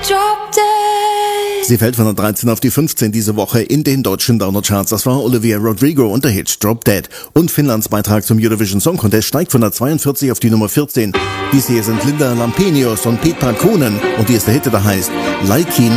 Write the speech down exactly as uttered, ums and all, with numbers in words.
Drop Dead. Sie fällt von der dreizehn auf die fünfzehn diese Woche in den deutschen Downer-Charts. Das war Olivia Rodrigo und der Hit Drop Dead. Und Finnlands Beitrag zum Eurovision Song Contest steigt von der zweiundvierzig auf die Nummer vierzehn. Dies hier sind Linda Lampenius und Pete Parkkonen und hier ist der Hit, der heißt Like